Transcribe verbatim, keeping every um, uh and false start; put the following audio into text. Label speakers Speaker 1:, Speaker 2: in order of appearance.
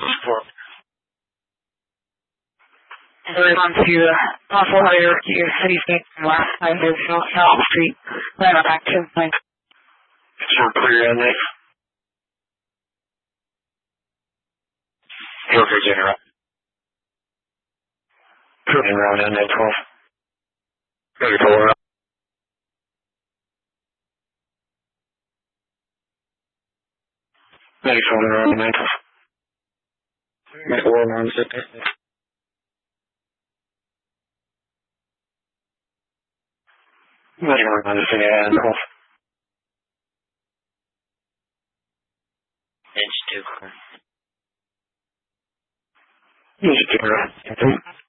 Speaker 1: Support.
Speaker 2: Going on to uh, awful hierarchy of city state from last time there's no South Street. Right on back to like
Speaker 1: Show clear on this. Hill for general. Turning around on that twelve. Ready for around. Ready for around nine twelve. Ready for around six. Ready for around six and twelve.
Speaker 3: Edge two.
Speaker 1: Edge two.